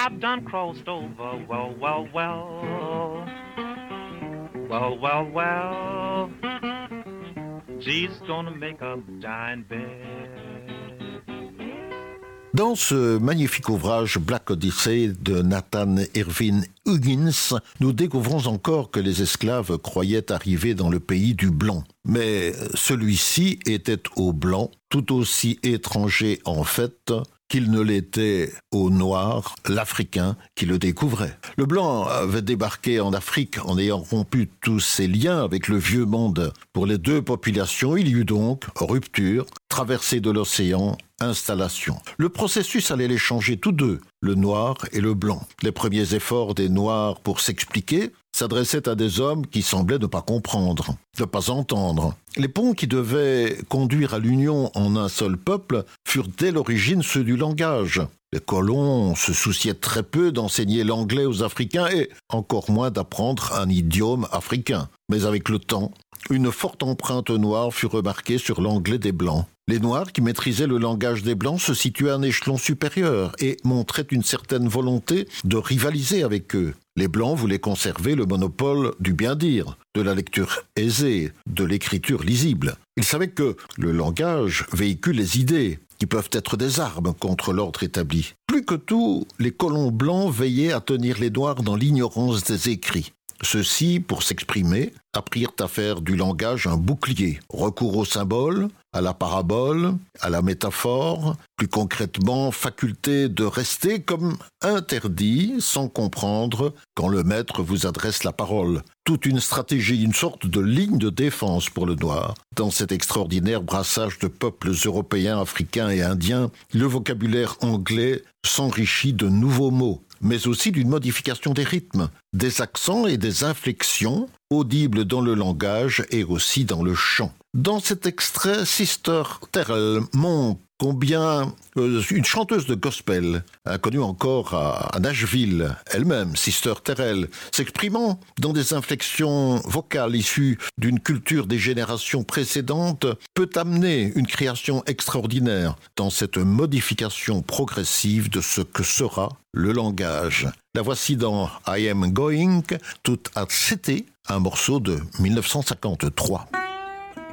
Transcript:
I've done crossed over, well, well, well. Well, well, well. Jesus gonna make a giant bed. Dans ce magnifique ouvrage Black Odyssey de Nathan Irving Huggins, nous découvrons encore que les esclaves croyaient arriver dans le pays du blanc. Mais celui-ci était au blanc, tout aussi étranger en fait qu'il ne l'était au noir, l'Africain qui le découvrait. Le blanc avait débarqué en Afrique en ayant rompu tous ses liens avec le vieux monde. Pour les deux populations, il y eut donc rupture, traversée de l'océan, installation. Le processus allait les changer tous deux, le noir et le blanc. Les premiers efforts des noirs pour s'expliquer s'adressaient à des hommes qui semblaient ne pas comprendre, ne pas entendre. Les ponts qui devaient conduire à l'union en un seul peuple furent dès l'origine ceux du langage. Les colons se souciaient très peu d'enseigner l'anglais aux Africains et encore moins d'apprendre un idiome africain. Mais avec le temps, une forte empreinte noire fut remarquée sur l'anglais des Blancs. Les Noirs qui maîtrisaient le langage des Blancs se situaient à un échelon supérieur et montraient une certaine volonté de rivaliser avec eux. Les Blancs voulaient conserver le monopole du bien-dire, de la lecture aisée, de l'écriture lisible. Ils savaient que le langage véhicule les idées, qui peuvent être des armes contre l'ordre établi. Plus que tout, les colons blancs veillaient à tenir les Noirs dans l'ignorance des écrits. Ceux-ci, pour s'exprimer, apprirent à faire du langage un bouclier. Recours au symbole, à la parabole, à la métaphore, plus concrètement, faculté de rester comme interdit sans comprendre quand le maître vous adresse la parole. Toute une stratégie, une sorte de ligne de défense pour le noir. Dans cet extraordinaire brassage de peuples européens, africains et indiens, le vocabulaire anglais s'enrichit de nouveaux mots, mais aussi d'une modification des rythmes, des accents et des inflexions audibles dans le langage et aussi dans le chant. Dans cet extrait, Sister Terrell montre combien une chanteuse de gospel, inconnue encore à Nashville, elle-même, Sister Terrell, s'exprimant dans des inflexions vocales issues d'une culture des générations précédentes, peut amener une création extraordinaire dans cette modification progressive de ce que sera le langage. La voici dans I Am Going to a City, un morceau de 1953.